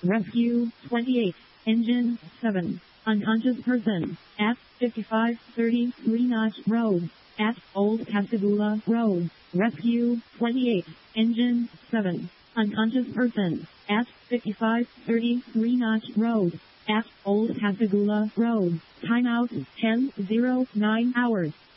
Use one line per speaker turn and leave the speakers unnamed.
Rescue 28. Engine 7. Unconscious person at 5533 Notch Road at Old Pascagoula Road. Rescue 28. Engine 7. Unconscious person at 5533 Notch Road at Old Pascagoula Road. Timeout 10:09 hours.